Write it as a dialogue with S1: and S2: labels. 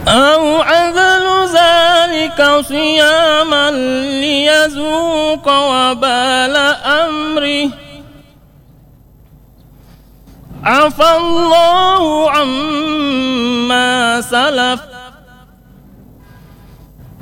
S1: أو عدل ذلك صياما ليذوق وبال أمره. عفى الله عما سلف